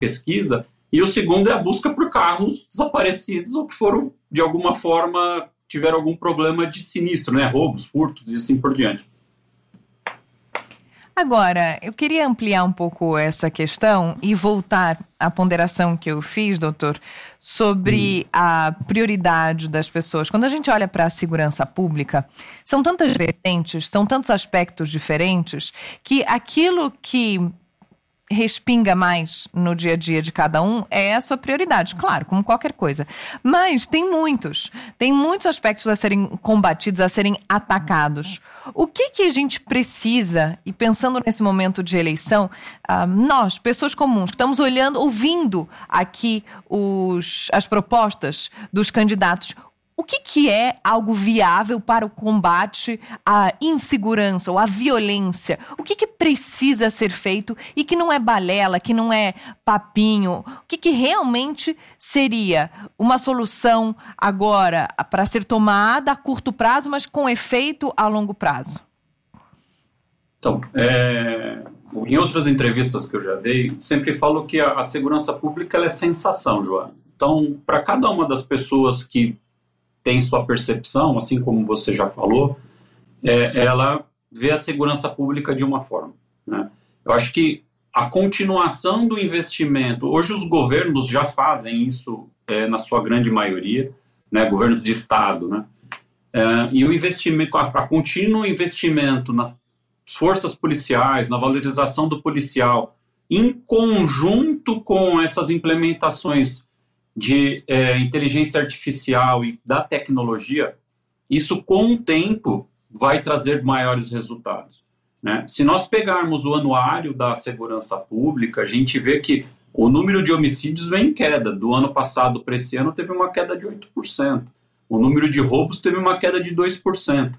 pesquisa, e o segundo é a busca por carros desaparecidos ou que foram, de alguma forma, tiveram algum problema de sinistro, né? Roubos, furtos e assim por diante. Agora, eu queria ampliar um pouco essa questão e voltar à ponderação que eu fiz, doutor, sobre a prioridade das pessoas. Quando a gente olha para a segurança pública, são tantas vertentes, são tantos aspectos diferentes, que aquilo que respinga mais no dia a dia de cada um é a sua prioridade, claro, como qualquer coisa. Mas tem muitos aspectos a serem combatidos, a serem atacados. O que a gente precisa, e pensando nesse momento de eleição, nós, pessoas comuns, que estamos olhando, ouvindo aqui as propostas dos candidatos, o que é algo viável para o combate à insegurança ou à violência? O que precisa ser feito e que não é balela, que não é papinho? O que realmente seria uma solução agora para ser tomada a curto prazo, mas com efeito a longo prazo? Então, em outras entrevistas que eu já dei, sempre falo que a segurança pública ela é sensação, Joana. Então, para cada uma das pessoas que tem sua percepção, assim como você já falou, ela vê a segurança pública de uma forma, né? Eu acho que a continuação do investimento, hoje os governos já fazem isso na sua grande maioria, né, governo de estado, né, e o investimento, a contínuo investimento nas forças policiais, na valorização do policial, em conjunto com essas implementações de inteligência artificial e da tecnologia, isso com o tempo vai trazer maiores resultados, né? Se nós pegarmos o anuário da segurança pública, a gente vê que o número de homicídios vem em queda. Do ano passado para esse ano teve uma queda de 8%. O número de roubos teve uma queda de 2%.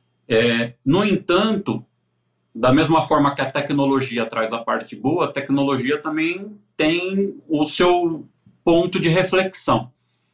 No entanto, da mesma forma que a tecnologia traz a parte boa, a tecnologia também tem o seu ponto de reflexão.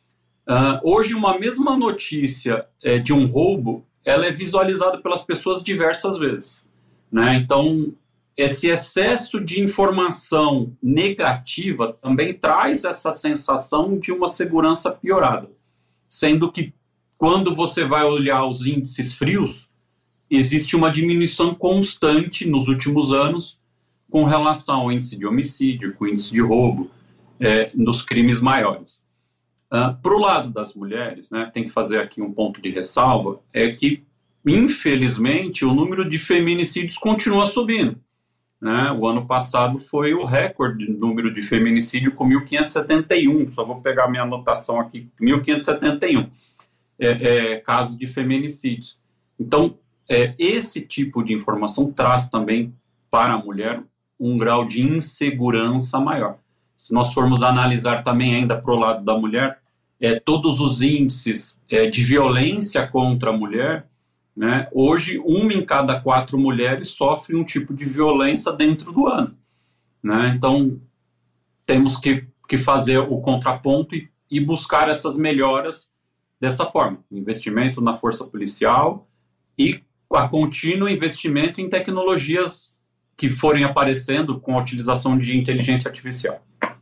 Hoje, uma mesma notícia de um roubo, ela é visualizada pelas pessoas diversas vezes, né? Então, esse excesso de informação negativa também traz essa sensação de uma segurança piorada, sendo que quando você vai olhar os índices frios, existe uma diminuição constante nos últimos anos com relação ao índice de homicídio, com o índice de roubo, nos crimes maiores. Para o lado das mulheres, né, tem que fazer aqui um ponto de ressalva, é que, infelizmente, o número de feminicídios continua subindo, né? O ano passado foi o recorde de número de feminicídio com 1.571, só vou pegar minha anotação aqui, 1.571 casos de feminicídios. Então, esse tipo de informação traz também para a mulher um grau de insegurança maior. Se nós formos analisar também ainda para o lado da mulher, todos os índices de violência contra a mulher, né, hoje 1 em cada 4 mulheres sofre um tipo de violência dentro do ano, né? Então, temos que fazer o contraponto e buscar essas melhoras dessa forma. Investimento na força policial e a contínuo investimento em tecnologias que forem aparecendo com a utilização de inteligência artificial.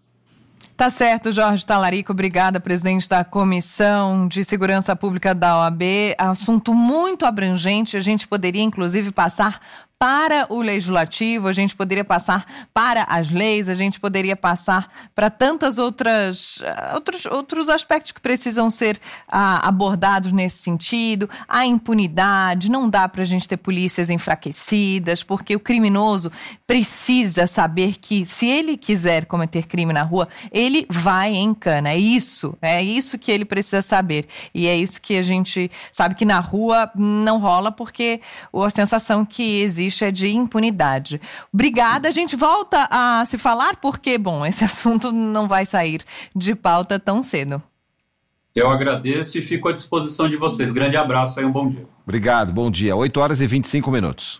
Tá certo, Jorge Talarico, obrigada, presidente da Comissão de Segurança Pública da OAB. Assunto muito abrangente, a gente poderia inclusive passar para o legislativo, a gente poderia passar para as leis, a gente poderia passar para tantas outros aspectos que precisam ser abordados nesse sentido. A impunidade, não dá para a gente ter polícias enfraquecidas, porque o criminoso precisa saber que se ele quiser cometer crime na rua, ele vai em cana. É isso que ele precisa saber. E é isso que a gente sabe que na rua não rola, porque a sensação que existe é de impunidade. Obrigada, a gente volta a se falar porque, esse assunto não vai sair de pauta tão cedo. Eu agradeço e fico à disposição de vocês. Grande abraço e um bom dia. Obrigado, bom dia. 8h25.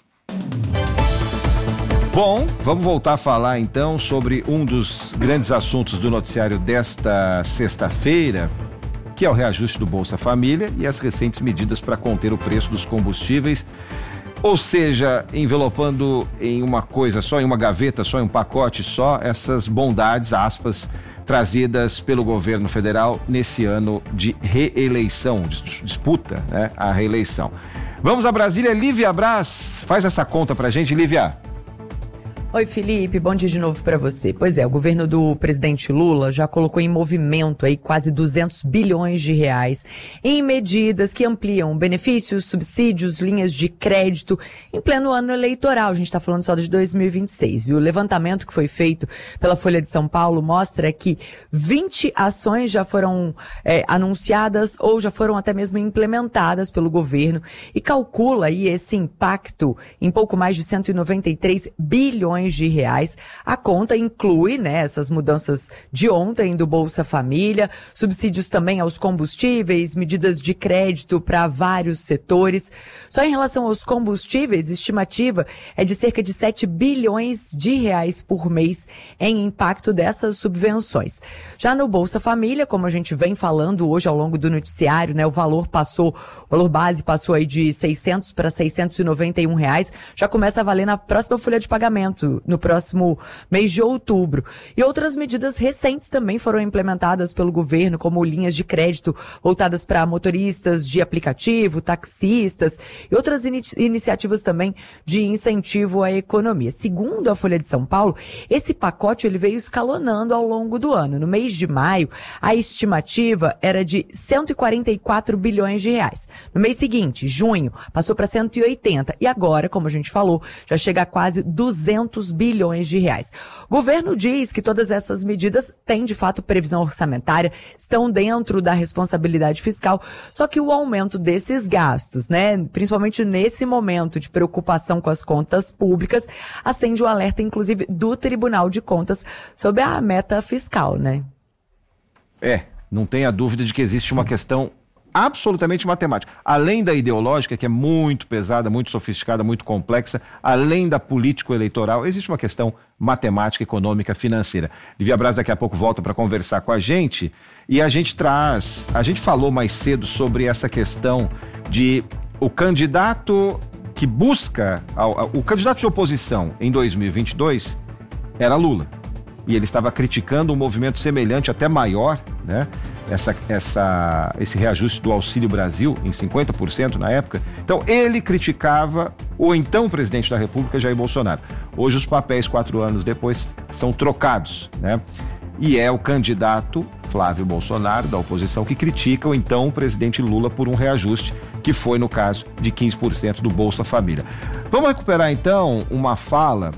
Bom, vamos voltar a falar então sobre um dos grandes assuntos do noticiário desta sexta-feira, que é o reajuste do Bolsa Família e as recentes medidas para conter o preço dos combustíveis. Ou seja, envelopando em uma coisa só, em uma gaveta só, em um pacote só, essas bondades, aspas, trazidas pelo governo federal nesse ano de reeleição, disputa, né, a reeleição. Vamos a Brasília, Lívia Braz, faz essa conta pra gente, Lívia. Oi, Felipe, bom dia de novo para você. Pois é, o governo do presidente Lula já colocou em movimento aí quase 200 bilhões de reais em medidas que ampliam benefícios, subsídios, linhas de crédito em pleno ano eleitoral. A gente está falando só de 2026, viu? O levantamento que foi feito pela Folha de São Paulo mostra que 20 ações já foram anunciadas ou já foram até mesmo implementadas pelo governo e calcula aí esse impacto em pouco mais de 193 bilhões de reais. A conta inclui, né, essas mudanças de ontem do Bolsa Família, subsídios também aos combustíveis, medidas de crédito para vários setores. Só em relação aos combustíveis, estimativa é de cerca de 7 bilhões de reais por mês em impacto dessas subvenções. Já no Bolsa Família, como a gente vem falando hoje ao longo do noticiário, né, o valor base passou aí de 600 para 691 reais, já começa a valer na próxima folha de pagamento, no próximo mês de outubro. E outras medidas recentes também foram implementadas pelo governo, como linhas de crédito voltadas para motoristas de aplicativo, taxistas e outras iniciativas também de incentivo à economia. Segundo a Folha de São Paulo, esse pacote ele veio escalonando ao longo do ano. No mês de maio, a estimativa era de 144 bilhões de reais. No mês seguinte, junho, passou para 180 e agora, como a gente falou, já chega a quase 200 bilhões de reais. O governo diz que todas essas medidas têm, de fato, previsão orçamentária, estão dentro da responsabilidade fiscal, só que o aumento desses gastos, né, principalmente nesse momento de preocupação com as contas públicas, acende o alerta, inclusive, do Tribunal de Contas sobre a meta fiscal, né? Não tenha dúvida de que existe uma questão absolutamente matemática. Além da ideológica, que é muito pesada, muito sofisticada, muito complexa, além da político-eleitoral, existe uma questão matemática, econômica, financeira. Lívia Braz daqui a pouco volta para conversar com a gente e a gente falou mais cedo sobre essa questão de o candidato que busca, o candidato de oposição em 2022 era Lula. E ele estava criticando um movimento semelhante, até maior, né? Esse reajuste do Auxílio Brasil em 50% na época. Então ele criticava o então presidente da República, Jair Bolsonaro. Hoje os papéis, 4 anos depois, são trocados, né? E é o candidato Flávio Bolsonaro, da oposição, que critica o então presidente Lula por um reajuste, que foi no caso de 15% do Bolsa Família. Vamos recuperar então uma fala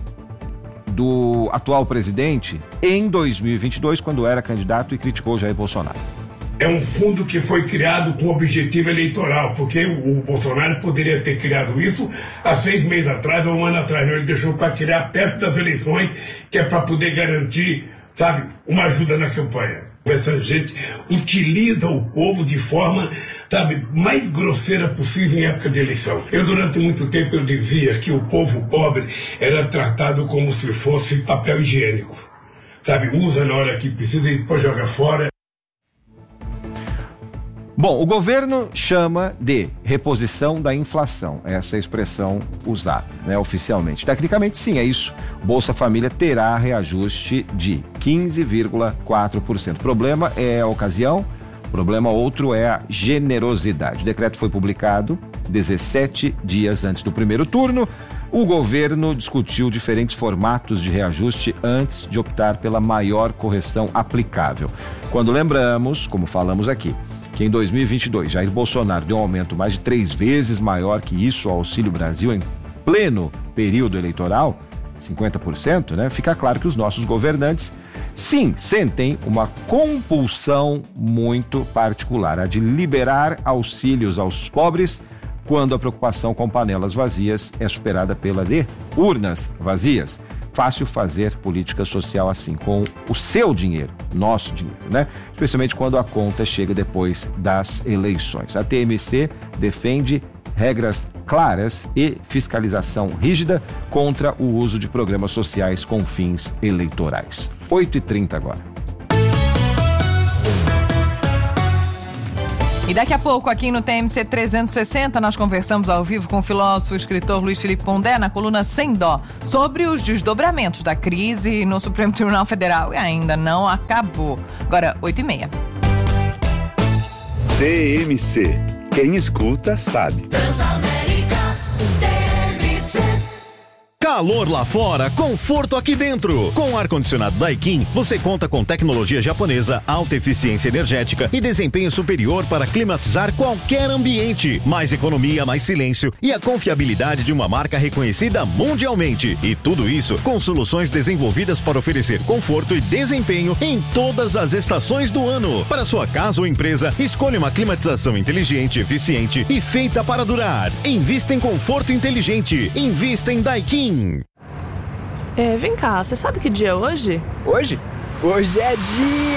do atual presidente em 2022, quando era candidato e criticou Jair Bolsonaro. É um fundo que foi criado com objetivo eleitoral, porque o Bolsonaro poderia ter criado isso há 6 meses atrás ou 1 ano atrás. Não, ele deixou para criar perto das eleições, que é para poder garantir, sabe, uma ajuda na campanha. Essa gente utiliza o povo de forma, sabe, mais grosseira possível em época de eleição. Durante muito tempo, eu dizia que o povo pobre era tratado como se fosse papel higiênico. Sabe, usa na hora que precisa e depois joga fora. Bom, o governo chama de reposição da inflação, essa é a expressão usada, né, oficialmente. Tecnicamente, sim, é isso. Bolsa Família terá reajuste de 15,4%. O problema é a ocasião, o problema outro é a generosidade. O decreto foi publicado 17 dias antes do primeiro turno. O governo discutiu diferentes formatos de reajuste antes de optar pela maior correção aplicável. Quando lembramos, como falamos aqui, que em 2022 Jair Bolsonaro deu um aumento mais de 3 vezes maior que isso ao Auxílio Brasil em pleno período eleitoral, 50%, né? Fica claro que os nossos governantes, sim, sentem uma compulsão muito particular, a de liberar auxílios aos pobres quando a preocupação com panelas vazias é superada pela de urnas vazias. Fácil fazer política social assim, com o seu dinheiro, nosso dinheiro, né? Especialmente quando a conta chega depois das eleições. A TMC defende regras claras e fiscalização rígida contra o uso de programas sociais com fins eleitorais. 8h30 agora. E daqui a pouco, aqui no TMC 360, nós conversamos ao vivo com o filósofo e escritor Luiz Felipe Pondé, na coluna Sem Dó, sobre os desdobramentos da crise no Supremo Tribunal Federal. E ainda não acabou. Agora, 8h30. TMC. Quem escuta, sabe. Calor lá fora, conforto aqui dentro. Com o ar-condicionado Daikin, você conta com tecnologia japonesa, alta eficiência energética e desempenho superior para climatizar qualquer ambiente. Mais economia, mais silêncio e a confiabilidade de uma marca reconhecida mundialmente. E tudo isso com soluções desenvolvidas para oferecer conforto e desempenho em todas as estações do ano. Para sua casa ou empresa, escolha uma climatização inteligente, eficiente e feita para durar. Invista em conforto inteligente. Invista em Daikin. Vem cá, você sabe que dia é hoje? Hoje? Hoje é dia